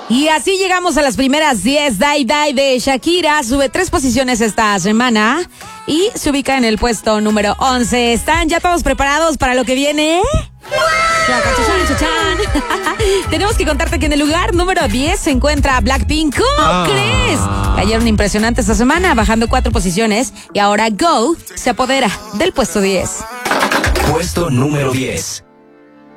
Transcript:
Y así llegamos a las primeras 10. Die Die de Shakira sube 3 posiciones esta semana y se ubica en el puesto número 11. ¿Están ya todos preparados para lo que viene? Tenemos que contarte que en el lugar número 10 se encuentra Blackpink. ¿Cómo crees? Cayeron impresionante esta semana, bajando 4 posiciones. Y ahora Go se apodera del puesto 10. Puesto número 10.